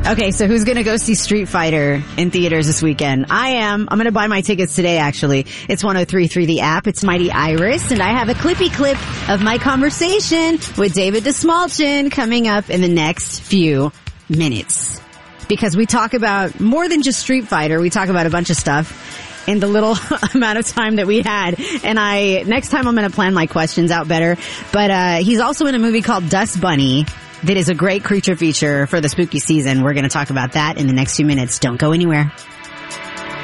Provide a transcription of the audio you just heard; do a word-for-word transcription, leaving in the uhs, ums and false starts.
Okay, so who's going to go see Street Fighter in theaters this weekend? I am. I'm going to buy my tickets today, actually. It's one oh three point three The App. It's Mighty Iris, and I have a clippy clip of my conversation with David DeSmalchin coming up in the next few minutes. Because we talk about more than just Street Fighter. We talk about a bunch of stuff in the little amount of time that we had. And I, next time I'm going to plan my questions out better. But, uh, he's also in a movie called Dust Bunny that is a great creature feature for the spooky season. We're going to talk about that in the next few minutes. Don't go anywhere.